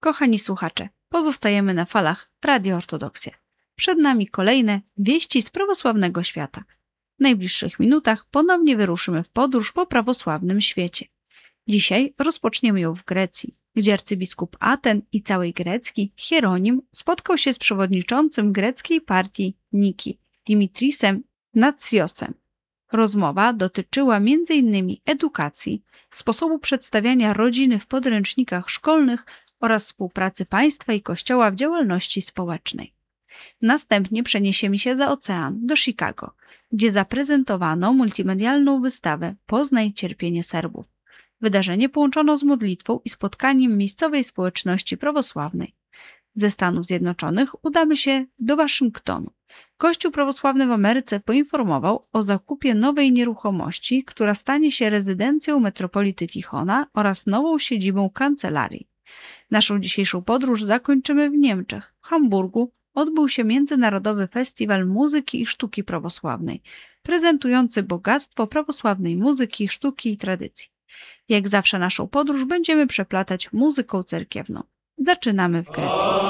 Kochani słuchacze, pozostajemy na falach Radio Ortodoksja. Przed nami kolejne wieści z prawosławnego świata. W najbliższych minutach ponownie wyruszymy w podróż po prawosławnym świecie. Dzisiaj rozpoczniemy ją w Grecji, gdzie arcybiskup Aten i całej Grecki, Hieronim, spotkał się z przewodniczącym greckiej partii Niki, Dimitrisem Natsiosem. Rozmowa dotyczyła m.in. edukacji, sposobu przedstawiania rodziny w podręcznikach szkolnych oraz współpracy państwa i Kościoła w działalności społecznej. Następnie przeniesiemy się za ocean do Chicago, gdzie zaprezentowano multimedialną wystawę Poznaj cierpienie Serbów. Wydarzenie połączono z modlitwą i spotkaniem miejscowej społeczności prawosławnej. Ze Stanów Zjednoczonych udamy się do Waszyngtonu. Kościół prawosławny w Ameryce poinformował o zakupie nowej nieruchomości, która stanie się rezydencją metropolity Tichona oraz nową siedzibą kancelarii. Naszą dzisiejszą podróż zakończymy w Niemczech. W Hamburgu odbył się Międzynarodowy Festiwal Muzyki i Sztuki Prawosławnej, prezentujący bogactwo prawosławnej muzyki, sztuki i tradycji. Jak zawsze naszą podróż będziemy przeplatać muzyką cerkiewną. Zaczynamy w Grecji.